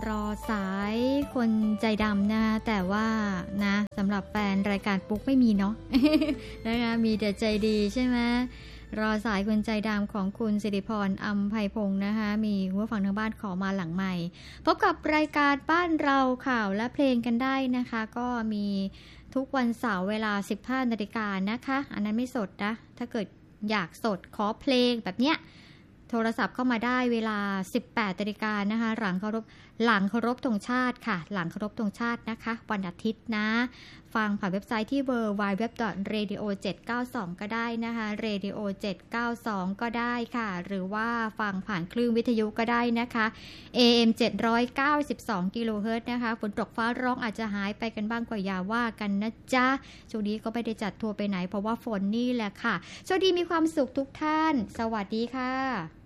รอสายคนใจดำนะคะแต่ว่านะสำหรับแฟนรายการปุ๊กไม่มีเนาะ นะคะมีแต่ใจดีใช่ไหมรอสายคนใจดำของคุณสิริพรอำไพพงศ์นะคะมีคุณผู้ฟังทางบ้านขอมาหลังใหม่พบกับรายการบ้านเราข่าวและเพลงกันได้นะคะก็มีทุกวันเสาร์เวลา 15 นาฬิกานะคะอันนั้นไม่สดนะถ้าเกิดอยากสดขอเพลงแบบเนี้ยโทรศัพท์เข้ามาได้เวลา 18 นาฬิกานะคะหลังเคารพธงชาติค่ะหลังเคารพธงชาตินะคะวันอาทิตย์นะฟังผ่านเว็บไซต์ที่ www.radio792 ก็ได้นะคะ radio 792ก็ได้ค่ะหรือว่าฟังผ่านคลื่นวิทยุก็ได้นะคะ AM 792กิโลเฮิรตซ์นะคะฝนตกฟ้าร้องอาจจะหายไปกันบ้างก็อย่าว่ากันนะจ๊ะช่วงนี้ก็ไม่ได้จัดทัวร์ไปไหนเพราะว่าฝนนี่แหละค่ะสวัสดีมีความสุขทุกท่านสวัสดีค่ะ